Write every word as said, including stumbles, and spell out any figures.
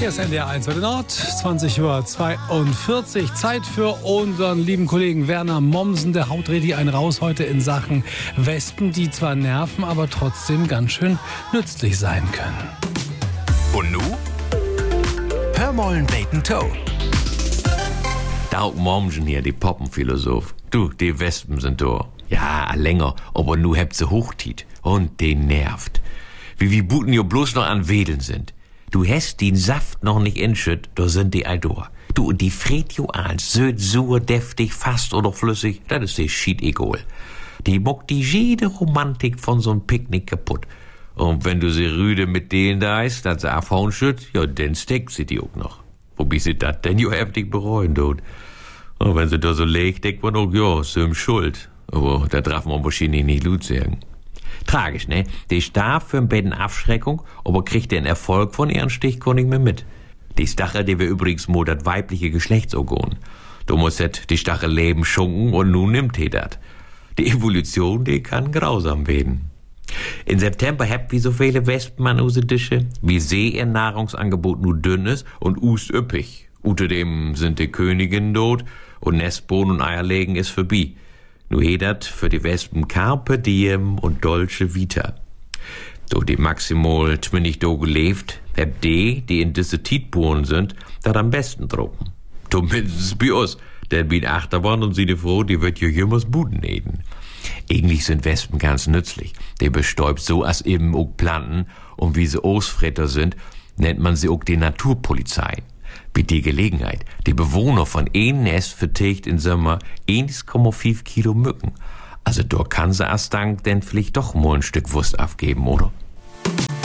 Hier ist N D R eins heute Nord, zwanzig Uhr zweiundvierzig. Zeit für unseren lieben Kollegen Werner Mommsen. Der haut richtig einen raus heute in Sachen Wespen, die zwar nerven, aber trotzdem ganz schön nützlich sein können. Und nu? Hör mollen Bacon Toe. Daug Mommsen hier, die Poppenphilosoph. Du, die Wespen sind da. Ja, länger, aber nu hebt sie hochtit. Und den nervt. Wie wie Buten jo bloß noch an Wedeln sind. Du hast den Saft noch nicht inschütt, da sind die Aldor. Du, und die fried jo an, söd, sur, deftig, fast oder flüssig, das ist die Schied egal. Die muckt die jede Romantik von so'n Picknick kaputt. Und wenn du sie rüde mit denen da ist, dass sie abhauen schütt, ja, dann steckt sie die auch noch. Wobei sie dat denn jo heftig bereuen tut. Und wenn sie da so legt, denkt man auch, ja, sie schuld. Aber da darf man wahrscheinlich nicht gut sagen. Tragisch, ne? Die starb für ein Betten Abschreckung, aber kriegt den Erfolg von ihren Stichkorn nicht mehr mit. Die Stachel, die wir übrigens mal das weibliche Geschlechtsorgan. Du musst et die Stachel leben schunken und nun nimmt he dat. Die Evolution, die kann grausam werden. In September habt wie so viele Wespen an use Dische, wie See ihr Nahrungsangebot nur dünn ist und ust üppig. Außerdem sind die Königinnen tot und Nestbohnen und Eierlegen ist vorbei. Nu hedert für die Wespen Carpe Diem und Dolce Vita. Do die maximal zwanzig do gelebt, hab die, die in diese Tietbohnen sind, dat am besten trocken. Zumindest bei uns, denn wie Achterbahn und sie die froh, die wird jo jümmers Buden eden. Eigentlich sind Wespen ganz nützlich. Die bestäubt so as eben auch Planten und wie sie Ausfretter sind, nennt man sie auch die Naturpolizei. Wie die Gelegenheit. Die Bewohner von ein Nest vertilgt im Sommer eins Komma fünf Kilo Mücken. Also dort kann sie erst dank denn vielleicht doch mal ein Stück Wurst abgeben, oder?